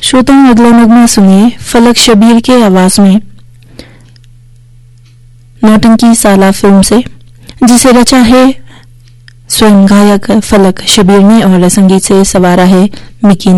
श्रोताओं, अगला नगमा सुनिए फलक शबीर के आवाज में नौटंकी साला फिल्म से, जिसे रचा है स्वयं गायक फलक शबीर ने और संगीत से सवारा है मिकी